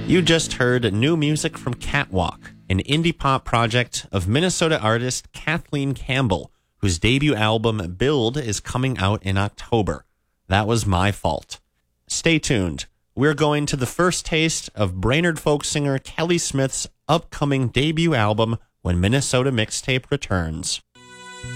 You just heard new music from Catwalk, an indie pop project of Minnesota artist Kathleen Campbell, whose debut album Build is coming out in October. That was my fault. Stay tuned. We're going to the first taste of Brainerd folk singer Kelly Smith's upcoming debut album when Minnesota Mixtape returns.